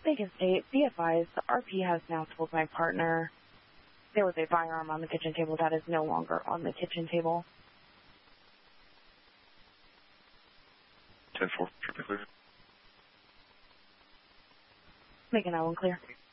Bacon State, be advised, the RP has now told my partner there was a firearm on the kitchen table that is no longer on the kitchen table. 10-4, should be clear. Making that one clear.